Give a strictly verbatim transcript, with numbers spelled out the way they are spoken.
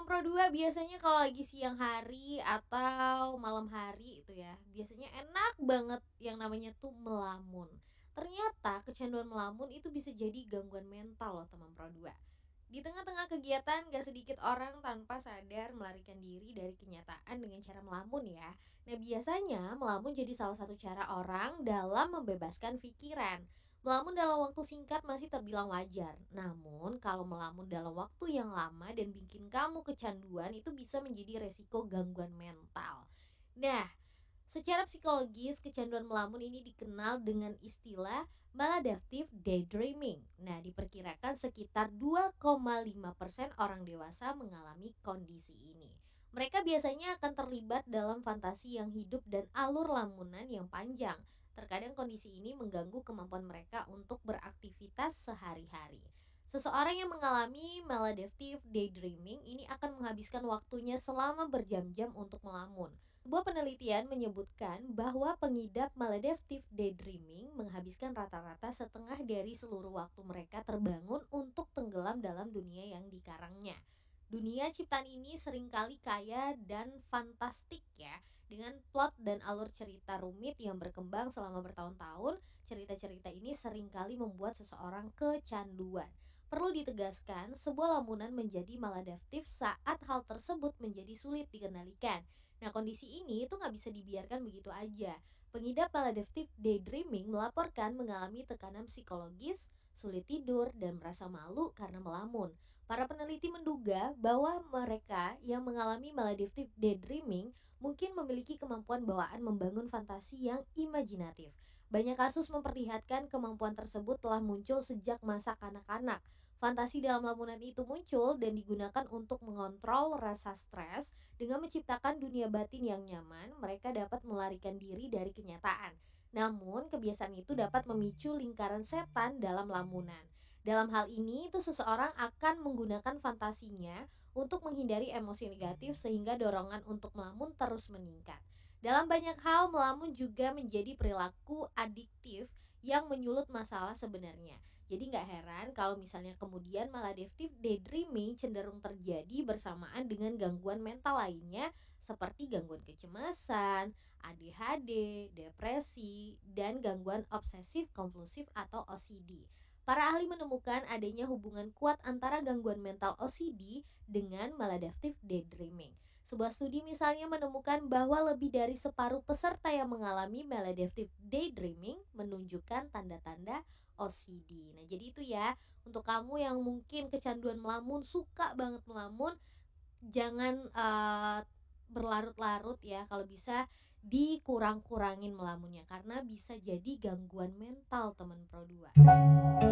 Pro dua biasanya kalau lagi siang hari atau malam hari itu ya, biasanya enak banget yang namanya tuh melamun. Ternyata kecanduan melamun itu bisa jadi gangguan mental loh teman Pro dua. Di tengah-tengah kegiatan gak sedikit orang tanpa sadar melarikan diri dari kenyataan dengan cara melamun ya. Nah biasanya melamun jadi salah satu cara orang dalam membebaskan pikiran. Melamun dalam waktu singkat masih terbilang wajar. Namun kalau melamun dalam waktu yang lama dan bikin kamu kecanduan itu bisa menjadi resiko gangguan mental. Nah, secara psikologis, kecanduan melamun ini dikenal dengan istilah maladaptive daydreaming. Nah, diperkirakan sekitar dua koma lima persen orang dewasa mengalami kondisi ini. Mereka biasanya akan terlibat dalam fantasi yang hidup dan alur lamunan yang panjang. Terkadang kondisi ini mengganggu kemampuan mereka untuk beraktivitas sehari-hari. Seseorang yang mengalami maladaptive daydreaming ini akan menghabiskan waktunya selama berjam-jam untuk melamun. Sebuah penelitian menyebutkan bahwa pengidap maladaptive daydreaming menghabiskan rata-rata setengah dari seluruh waktu mereka terbangun untuk tenggelam dalam dunia yang dikarangnya. Dunia ciptaan ini seringkali kaya dan fantastik ya, dengan plot dan alur cerita rumit yang berkembang selama bertahun-tahun. Cerita-cerita ini seringkali membuat seseorang kecanduan. Perlu ditegaskan, sebuah lamunan menjadi maladaptif saat hal tersebut menjadi sulit dikendalikan. Nah, kondisi ini itu nggak bisa dibiarkan begitu aja. Pengidap maladaptive daydreaming melaporkan mengalami tekanan psikologis, sulit tidur, dan merasa malu karena melamun. Para peneliti menduga bahwa mereka yang mengalami maladaptive daydreaming mungkin memiliki kemampuan bawaan membangun fantasi yang imajinatif. Banyak kasus memperlihatkan kemampuan tersebut telah muncul sejak masa kanak-kanak. Fantasi dalam lamunan itu muncul dan digunakan untuk mengontrol rasa stres. Dengan menciptakan dunia batin yang nyaman, mereka dapat melarikan diri dari kenyataan. Namun, kebiasaan itu dapat memicu lingkaran setan dalam lamunan. Dalam hal ini, itu seseorang akan menggunakan fantasinya untuk menghindari emosi negatif sehingga dorongan untuk melamun terus meningkat. Dalam banyak hal, melamun juga menjadi perilaku adiktif yang menyulut masalah sebenarnya. Jadi gak heran kalau misalnya kemudian maladaptive daydreaming cenderung terjadi bersamaan dengan gangguan mental lainnya seperti gangguan kecemasan, A D H D, depresi, dan gangguan obsesif kompulsif atau O C D. Para ahli menemukan adanya hubungan kuat antara gangguan mental O C D dengan maladaptive daydreaming. Sebuah studi misalnya menemukan bahwa lebih dari separuh peserta yang mengalami maladaptive daydreaming menunjukkan tanda-tanda O C D. Nah, jadi itu ya, untuk kamu yang mungkin kecanduan melamun, suka banget melamun, jangan uh, berlarut-larut ya. Kalau bisa dikurang-kurangin melamunnya karena bisa jadi gangguan mental teman Pro dua.